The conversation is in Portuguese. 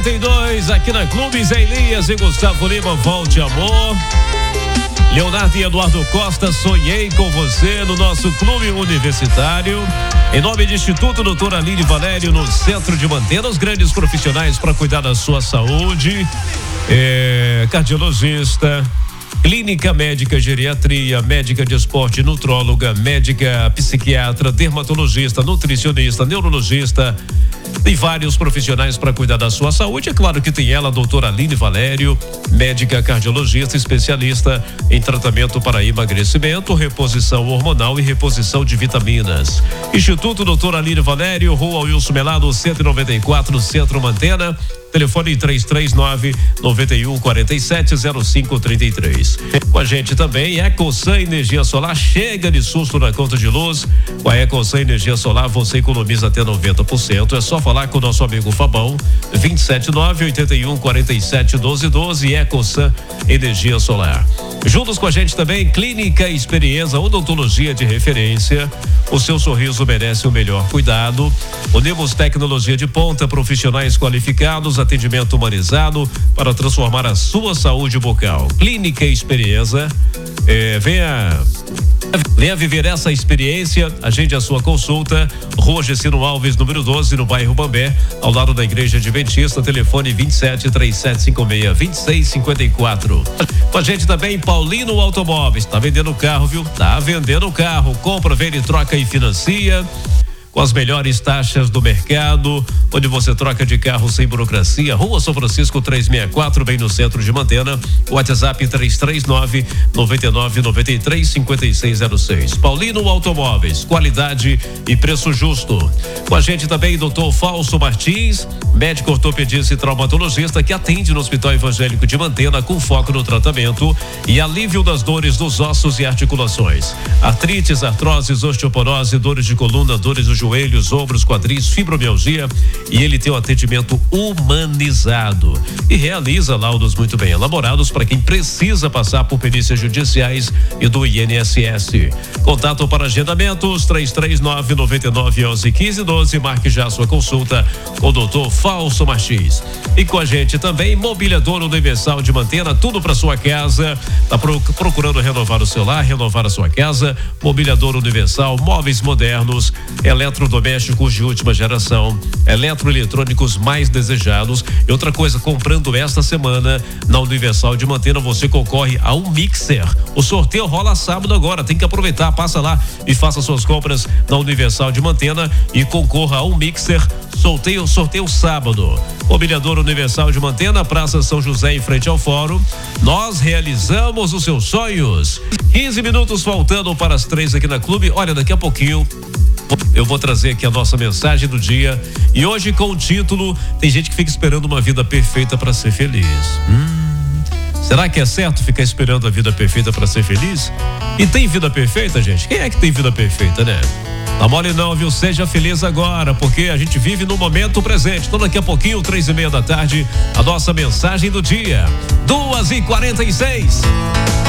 32 aqui na Clube Zé Elias e Gustavo Lima, Volte Amor. Leonardo e Eduardo Costa, sonhei com você no nosso clube universitário. Em nome do Instituto Doutora Aline Valério, no centro de Mantena, os grandes profissionais para cuidar da sua saúde. Cardiologista, clínica médica geriatria, médica de esporte, nutróloga, médica psiquiatra, dermatologista, nutricionista, neurologista. Tem vários profissionais para cuidar da sua saúde. É claro que tem ela, a doutora Aline Valério, médica cardiologista, especialista em tratamento para emagrecimento, reposição hormonal e reposição de vitaminas. Instituto Doutora Aline Valério, Rua Wilson Melado, 194, Centro Mantena. Telefone 339-9147-0533. Com a gente também, EcoSan Energia Solar. Chega de susto na conta de luz. Com a EcoSan Energia Solar, você economiza até 90%. É só falar com o nosso amigo Fabão. 279-8147-1212. EcoSan Energia Solar. Juntos com a gente também, Clínica Experiência, odontologia de referência. O seu sorriso merece o melhor cuidado. Unimos tecnologia de ponta, profissionais qualificados, atendimento humanizado para transformar a sua saúde bucal. Clínica Experiência, venha viver essa experiência. Agende a sua consulta. Rua Gessino Alves, número 12, no bairro Bambé, ao lado da Igreja Adventista. Telefone 27-3756-2654. Com a gente também, Paulino Automóveis. Tá vendendo carro, viu? Tá vendendo carro. Compra, vende, troca e financia. Com as melhores taxas do mercado, onde você troca de carro sem burocracia. Rua São Francisco 364, bem no centro de Mantena. WhatsApp 339-9993-5606. Paulino Automóveis, qualidade e preço justo. Com a gente também, Dr. Falso Martins, médico ortopedista e traumatologista, que atende no Hospital Evangélico de Mantena, com foco no tratamento e alívio das dores dos ossos e articulações. Artrites, artroses, osteoporose, dores de coluna, dores dos joelhos, ombros, quadris, fibromialgia, e ele tem um atendimento humanizado e realiza laudos muito bem elaborados para quem precisa passar por perícias judiciais e do INSS. Contato para agendamentos 339-9911-1512. Marque já sua consulta com o Dr. Falso Martins. E com a gente também, Mobiliador Universal de Mantena, tudo para sua casa. Tá procurando renovar o seu lar, renovar a sua casa? Mobiliador Universal, móveis modernos, eletrodomésticos de última geração, eletroeletrônicos mais desejados. E outra coisa, comprando esta semana na Universal de Mantena, você concorre a um mixer. O sorteio rola sábado agora, tem que aproveitar, passa lá e faça suas compras na Universal de Mantena e concorra a um mixer. Sorteio sábado. Mobiliador Universal de Mantena, Praça São José, em frente ao Fórum. Nós realizamos os seus sonhos. 15 minutos faltando para as 3 aqui na Clube. Olha, daqui a pouquinho eu vou trazer aqui a nossa mensagem do dia. E hoje com o título, tem gente que fica esperando uma vida perfeita para ser feliz. Será que é certo ficar esperando a vida perfeita para ser feliz? E tem vida perfeita, gente? Quem é que tem vida perfeita, né? Não mole não, viu? Seja feliz agora, porque a gente vive no momento presente. Então daqui a pouquinho, 3:30 da tarde, a nossa mensagem do dia. 2:46.